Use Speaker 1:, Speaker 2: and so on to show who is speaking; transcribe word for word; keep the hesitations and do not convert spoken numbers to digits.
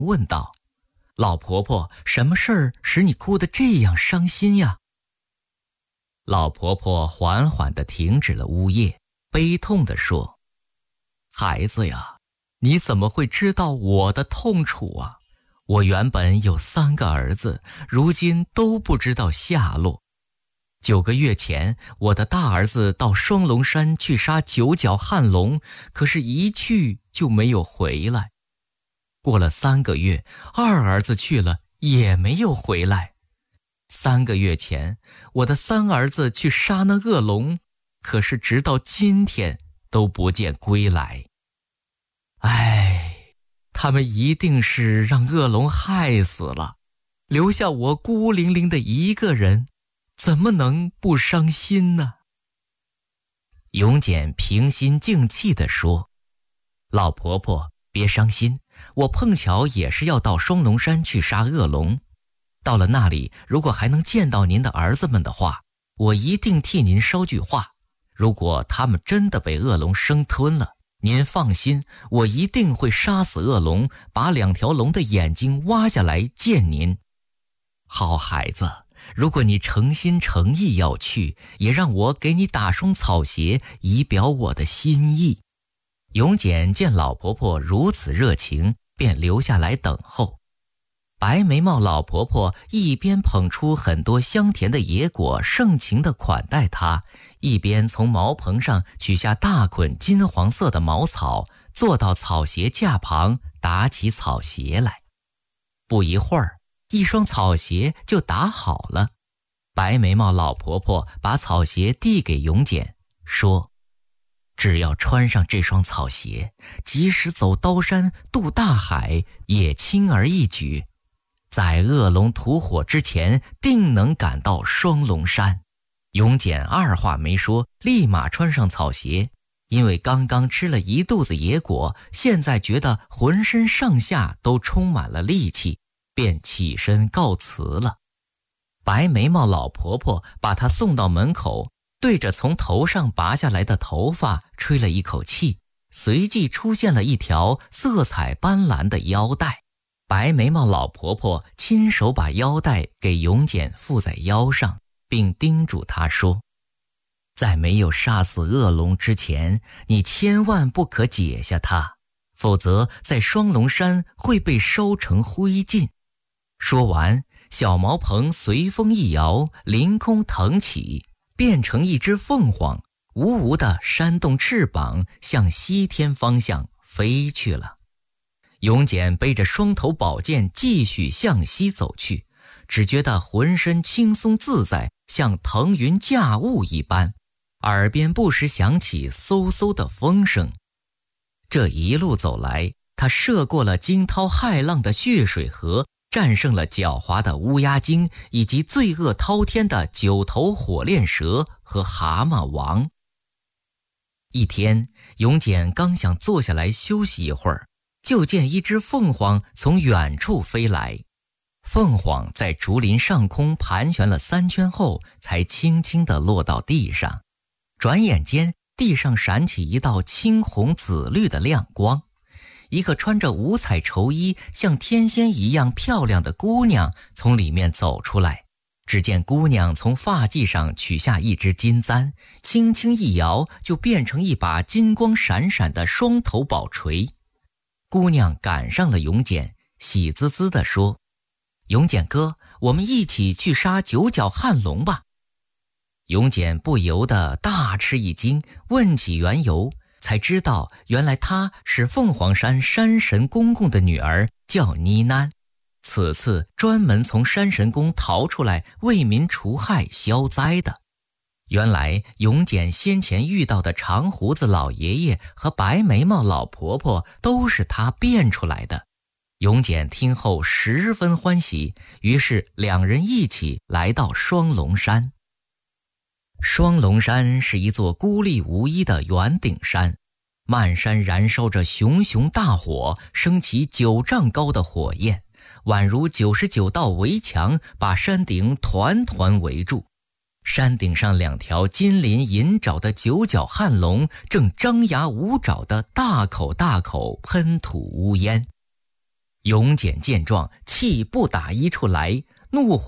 Speaker 1: 问道：“老婆婆，什么事儿使你哭得这样伤心呀？”老婆婆缓缓地停止了呜咽，悲痛地说：“孩子呀，你怎么会知道我的痛楚啊？我原本有三个儿子，如今都不知道下落。九个月前，我的大儿子到双龙山去杀九角旱龙，可是一去就没有回来。过了三个月，二儿子去了，也没有回来。三个月前，我的三儿子去杀那恶龙，可是直到今天都不见归来。唉，他们一定是让恶龙害死了，留下我孤零零的一个人，怎么能不伤心呢？”永简平心静气地说：“老婆婆，别伤心，我碰巧也是要到双龙山去杀恶龙。到了那里，如果还能见到您的儿子们的话，我一定替您捎句话。如果他们真的被恶龙生吞了，您放心，我一定会杀死恶龙，把两条龙的眼睛挖下来见您。好孩子，如果你诚心诚意要去，也让我给你打双草鞋，以表我的心意。”永简见老婆婆如此热情，便留下来等候。白眉毛老婆婆一边捧出很多香甜的野果，盛情地款待她，一边从茅棚上取下大捆金黄色的茅草，坐到草鞋架旁，打起草鞋来。不一会儿，一双草鞋就打好了。白眉毛老婆婆把草鞋递给永简，说：“只要穿上这双草鞋，即使走刀山渡大海，也轻而易举。在恶龙吐火之前，定能赶到双龙山。”永简二话没说，立马穿上草鞋。因为刚刚吃了一肚子野果，现在觉得浑身上下都充满了力气，便起身告辞了。白眉毛老婆婆把她送到门口，对着从头上拔下来的头发吹了一口气，随即出现了一条色彩斑斓的腰带。白眉毛老婆婆亲手把腰带给永简附在腰上，并叮嘱她说：“在没有杀死恶龙之前，你千万不可解下它，否则在双龙山会被烧成灰烬。”说完，小茅棚随风一摇，凌空腾起，变成一只凤凰，呜呜地扇动翅膀，向西天方向飞去了。永简背着双头宝剑继续向西走去，只觉得浑身轻松自在，像腾云驾雾一般，耳边不时响起嗖嗖的风声。这一路走来，他涉过了惊涛骇浪的血水河，战胜了狡猾的乌鸦精，以及罪恶滔天的九头火炼蛇和蛤蟆王。一天，永简刚想坐下来休息一会儿，就见一只凤凰从远处飞来。凤凰在竹林上空盘旋了三圈后，才轻轻地落到地上。转眼间，地上闪起一道青红紫绿的亮光，一个穿着五彩绸衣、像天仙一样漂亮的姑娘从里面走出来。只见姑娘从发髻上取下一只金簪，轻轻一摇，就变成一把金光闪闪的双头宝锤。姑娘赶上了永简，喜滋滋地说：“永简哥，我们一起去杀九角旱龙吧。”永简不由得大吃一惊，问起缘由，才知道原来她是凤凰山山神公公的女儿，叫妮囡。此次专门从山神宫逃出来为民除害消灾的。原来永简先前遇到的长胡子老爷爷和白眉毛老婆婆都是他变出来的。永简听后十分欢喜，于是两人一起来到双龙山。双龙山是一座孤立无依的圆顶山，漫山燃烧着熊熊大火，升起九丈高的火焰，宛如九十九道围墙，把山顶团团围住。山顶上两条金鳞银爪的九角旱龙正张牙舞爪的大口大口喷吐乌烟。 勇简见状，气不打一处来，怒